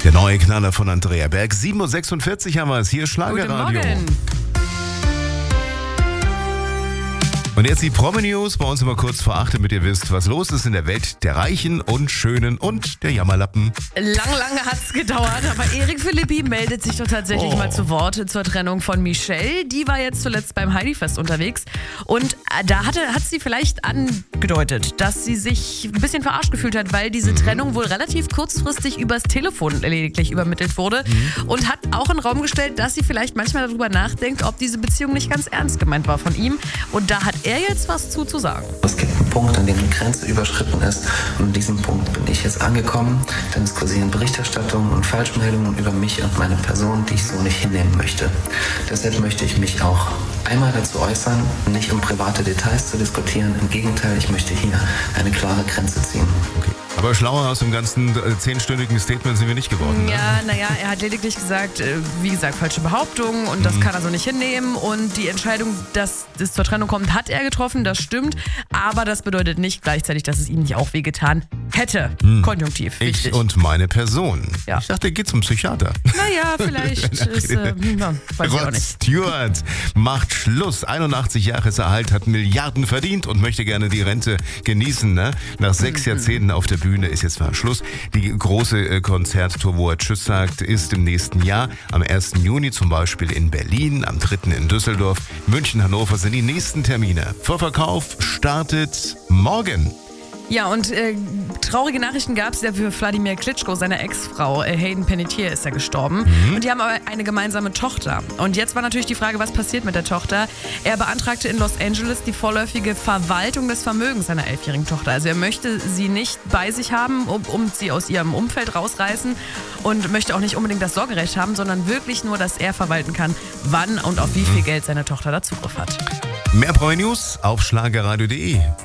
Der neue Knaller von Andrea Berg. 7.46 Uhr haben wir es. Hier Schlagerradio. Guten Morgen. Und jetzt die Promi-News. Bei uns immer kurz vor 8, damit ihr wisst, was los ist in der Welt der Reichen und Schönen und der Jammerlappen. Lange hat es gedauert, aber Erik Philippi meldet sich doch tatsächlich mal zu Wort zur Trennung von Michelle. Die war jetzt zuletzt beim Heidi-Fest unterwegs und da hat sie vielleicht angedeutet, dass sie sich ein bisschen verarscht gefühlt hat, weil diese Trennung wohl relativ kurzfristig übers Telefon lediglich übermittelt wurde und hat auch in den Raum gestellt, dass sie vielleicht manchmal darüber nachdenkt, ob diese Beziehung nicht ganz ernst gemeint war von ihm. Und da hat er jetzt was zu sagen. Es gibt einen Punkt, an dem die Grenze überschritten ist und an diesem Punkt bin ich jetzt angekommen, denn es kursieren Berichterstattungen und Falschmeldungen über mich und meine Person, die ich so nicht hinnehmen möchte. Deshalb möchte ich mich auch einmal dazu äußern, nicht um private Details zu diskutieren. Im Gegenteil, ich möchte hier eine klare Grenze ziehen. Okay. Aber schlauer aus dem ganzen 10-stündigen Statement sind wir nicht geworden. Ne? Ja, naja, er hat lediglich gesagt, wie gesagt, falsche Behauptungen und das kann er so nicht hinnehmen. Und die Entscheidung, dass es zur Trennung kommt, hat er getroffen, das stimmt. Aber das bedeutet nicht gleichzeitig, dass es ihm nicht auch wehgetan hätte. Konjunktiv. Ich wichtig. und meine Person. Ja. Ich dachte, er geht zum Psychiater. Naja, vielleicht ist, weiß ich auch Rod nicht. Stewart macht Schluss. 81 Jahre ist er alt, hat Milliarden verdient und möchte gerne die Rente genießen. Ne? Nach 6 Jahrzehnten auf der Bühne ist jetzt mal Schluss. Die große Konzerttour, wo er Tschüss sagt, ist im nächsten Jahr. Am 1. Juni zum Beispiel in Berlin, am 3. in Düsseldorf, München, Hannover sind die nächsten Termine. Vorverkauf startet morgen. Ja, und traurige Nachrichten gab es ja für Wladimir Klitschko, seine Ex-Frau. Hayden Panettiere ist ja gestorben. Und die haben aber eine gemeinsame Tochter. Und jetzt war natürlich die Frage, was passiert mit der Tochter? Er beantragte in Los Angeles die vorläufige Verwaltung des Vermögens seiner 11-jährigen Tochter. Also er möchte sie nicht bei sich haben, um sie aus ihrem Umfeld rausreißen und möchte auch nicht unbedingt das Sorgerecht haben, sondern wirklich nur, dass er verwalten kann, wann und auf wie viel Geld seine Tochter da Zugriff hat. Mehr Promi-News auf schlagerradio.de.